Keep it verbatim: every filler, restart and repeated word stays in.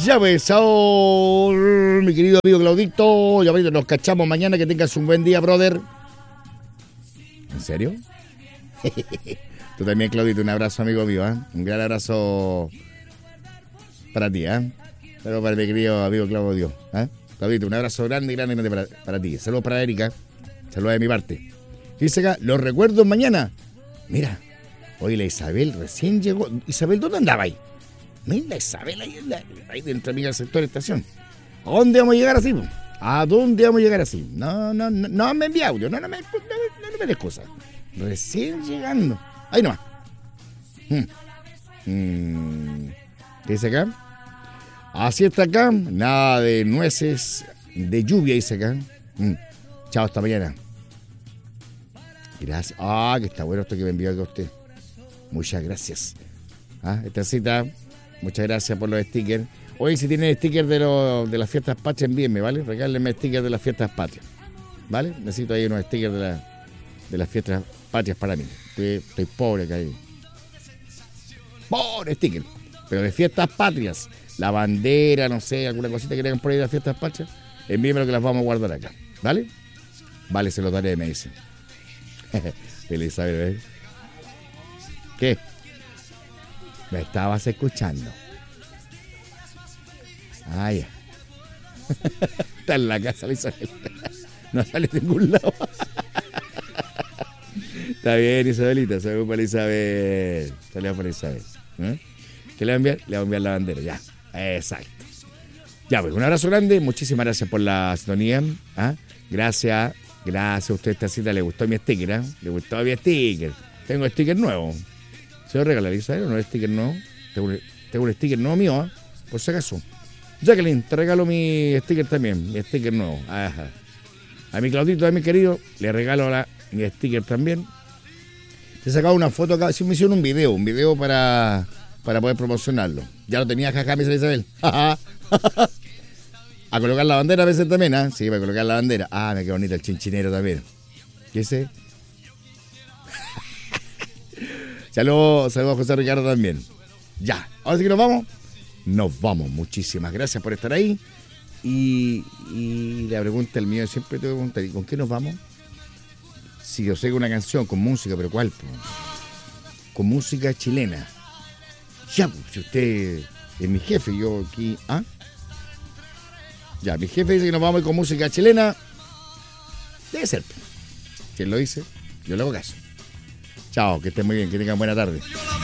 Ya pues, chao, mi querido amigo Claudito. Ya pues, nos cachamos mañana. Que tengas un buen día, brother. ¿En serio? Tú también, Claudito. Un abrazo, amigo mío. ¿eh? Un gran abrazo para ti. ¿eh? Saludos para mi querido amigo Claudio. ¿eh? Claudito, un abrazo grande, grande, grande para, para ti. Saludos para Erika. Saludos de mi parte. Dice acá, los recuerdos mañana. Mira, hoy la Isabel recién llegó. Isabel, ¿dónde andaba ahí? Mira, Isabel, ahí, la, ahí dentro del sector de estación. ¿A dónde vamos a llegar así? ¿A dónde vamos a llegar así? No, no, no, no me envía audio, no, no me, no, no, no me des cosas. Recién llegando. Ahí nomás. Hmm. Hmm. ¿Qué dice acá? Así está acá. Nada de nueces de lluvia, dice acá. Hmm. Chao, hasta mañana. Gracias. Ah, que está bueno esto que me envió acá usted. Muchas gracias. Ah, esta cita. Muchas gracias por los stickers. Oye, si tienen stickers de, lo, de las fiestas patrias, envíenme, ¿vale? Regálenme stickers de las fiestas patrias, ¿vale? Necesito ahí unos stickers de, la, de las fiestas patrias para mí. Estoy, estoy pobre acá. Ahí. Pobre sticker. Pero de fiestas patrias. La bandera, no sé, alguna cosita que tengan por ahí de las fiestas patrias, envíenme lo que las vamos a guardar acá, ¿vale? Vale, se los daré, me dice. Elizabeth, ¿eh? ¿Qué? Me estabas escuchando. Ah, ya. Está en la casa, Isabel. No sale de ningún lado. Está bien, Isabelita. Saludos para Isabel. Saludos para Isabel. ¿Eh? ¿Qué le va a enviar? Le va a enviar la bandera, ya. Exacto. Ya, pues, un abrazo grande. Muchísimas gracias por la sintonía. ¿Ah? Gracias. Gracias a usted, esta cita. Le gustó mi sticker, ¿eh? Le gustó mi sticker. Tengo sticker nuevo. ¿Se lo regalar, Isabel, o no es sticker nuevo? Tengo un, tengo un sticker nuevo mío, ¿eh? Por si acaso. Jacqueline, te regalo mi sticker también, mi sticker nuevo. Ajá. A mi Claudito, a mi querido, le regalo la, mi sticker también. Te he sacado una foto acá, sí me hicieron un video, un video para, para poder promocionarlo. Ya lo tenía, jaja, mi Isabel. A colocar la bandera a veces también, ¿ah? ¿eh? Sí, para colocar la bandera. Ah, me queda bonito el chinchinero también. ¿Qué ese? Saludos, saludos a José Ricardo también. Ya, ahora sí que nos vamos. Nos vamos, muchísimas gracias por estar ahí. Y, y la pregunta, el mío, siempre te voy a preguntar, ¿y con qué nos vamos? Si yo sé que una canción con música, pero ¿cuál? Con música chilena. Ya, pues, si usted es mi jefe, yo aquí, ¿ah? Ya, mi jefe dice que nos vamos con música chilena. Debe ser. ¿Quién lo dice? Yo le hago caso. Chao, que estén muy bien, que tengan buena tarde.